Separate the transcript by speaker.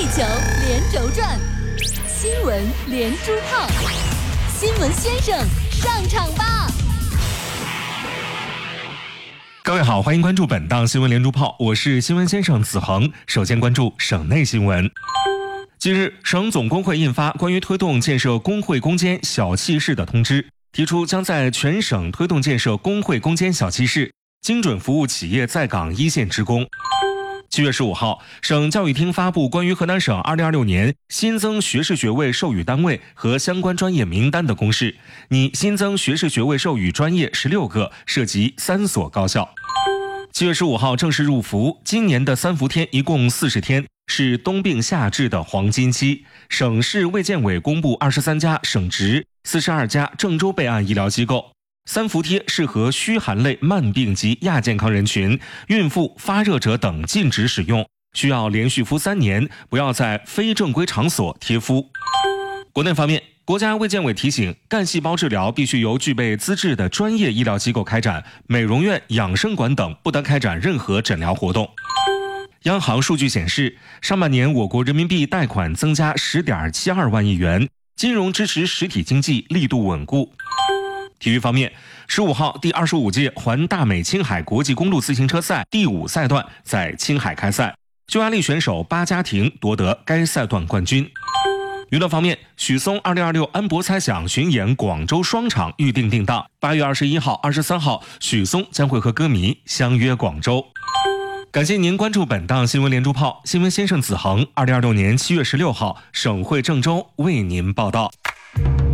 Speaker 1: 球连轴转，新闻连珠炮，新闻先生上场吧！
Speaker 2: 各位好，欢迎关注本档新闻连珠炮，我是新闻先生子恒。首先关注省内新闻。近日，省总工会印发关于推动建设工会攻坚小气市的通知，提出将在全省推动建设工会攻坚小气市，精准服务企业在岗一线职工。7月15号，省教育厅发布关于河南省2026年新增学士学位授予单位和相关专业名单的公示，拟新增学士学位授予专业16个，涉及3所高校。7月15号正式入伏，今年的3伏天一共40天，是冬病夏治的黄金期。省市卫健委公布23家省直、42家郑州备案医疗机构。3伏贴适合虚寒类慢病及亚健康人群、孕妇、发热者等禁止使用，需要连续敷3年，不要在非正规场所贴敷。国内方面，国家卫健委提醒，干细胞治疗必须由具备资质的专业医疗机构开展，美容院、养生馆等不得开展任何诊疗活动。央行数据显示，上半年我国人民币贷款增加10.72万亿元，金融支持实体经济力度稳固。体育方面，15号第25届环大美青海国际公路自行车赛第5赛段在青海开赛，匈牙利选手巴家廷夺得该赛段冠军。娱乐方面，许嵩2026安博猜想巡演广州双场预定定档，8月21号、23号，许嵩将会和歌迷相约广州。感谢您关注本档新闻连珠炮，新闻先生子恒，2026年7月16号，省会郑州为您报道。